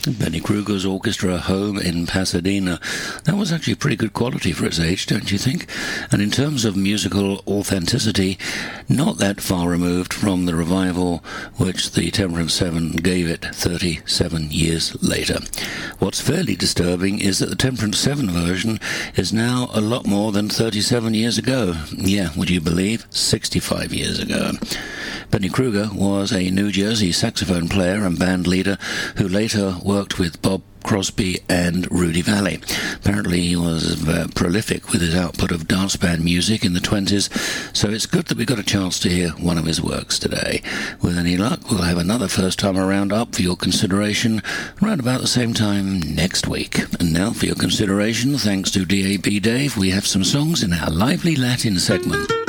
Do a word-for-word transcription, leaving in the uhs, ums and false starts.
Benny Kruger's orchestra, Home in Pasadena. That was actually pretty good quality for its age, don't you think? And in terms of musical authenticity, not that far removed from the revival which the Temperance Seven gave it thirty-seven years later. What's fairly disturbing is that the Temperance Seven version is now a lot more than thirty-seven years ago. Yeah, would you believe? sixty-five years ago. Benny Kruger was a New Jersey saxophone player and band leader who later worked with Bob Crosby and Rudy Vallée. Apparently he was uh, prolific with his output of dance band music in the twenties, so it's good that we got a chance to hear one of his works today. With any luck, we'll have another first time around up for your consideration around about the same time next week. And now for your consideration, thanks to D A B Dave, we have some songs in our lively Latin segment.